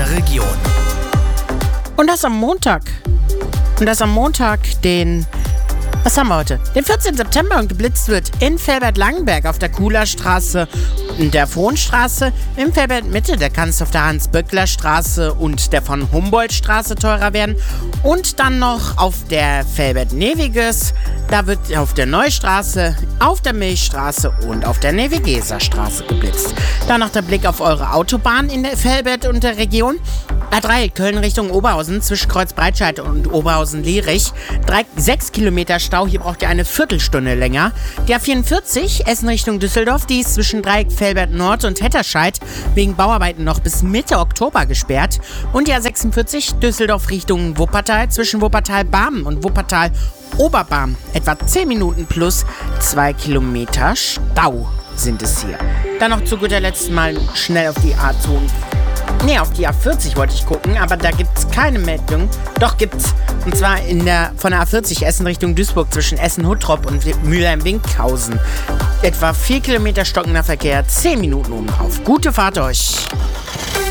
der Region. Und das am Montag. Was haben wir heute? Den 14. September und geblitzt wird in Velbert-Langenberg auf der Kuhlerstraße, in der Frohnstraße, in Velbert-Mitte, da kann es auf der Hans-Böckler-Straße und der von Humboldt-Straße teurer werden. Und dann noch auf der Velbert-Neviges, da wird auf der Neustraße, auf der Milchstraße und auf der Nevigeser-Straße geblitzt. Dann noch der Blick auf eure Autobahn in der Velbert und der Region. A3 Köln Richtung Oberhausen zwischen Kreuz-Breitscheid und Oberhausen-Lierich. 6 Kilometer Stau, hier braucht ihr eine Viertelstunde länger. Die A44 Essen Richtung Düsseldorf, die ist zwischen Dreieck Velbert Nord und Hetterscheid wegen Bauarbeiten noch bis Mitte Oktober gesperrt. Und die A46 Düsseldorf Richtung Wuppertal zwischen Wuppertal-Barmen und Wuppertal-Oberbarm. Etwa 10 Minuten plus 2 Kilometer Stau sind es hier. Dann noch zu guter Letzt mal schnell auf die auf die A40 wollte ich gucken, aber da gibt's keine Meldung. Doch gibt's. Und zwar von der A40 Essen Richtung Duisburg zwischen Essen-Huttrop und Mülheim-Winkhausen. Etwa 4 Kilometer stockender Verkehr, 10 Minuten obendrauf. Gute Fahrt euch!